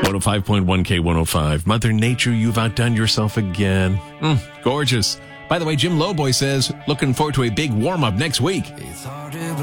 105.1 K105. Mother Nature, you've outdone yourself again. Gorgeous. By the way, Jim Lowboy says, looking forward to a big warm-up next week.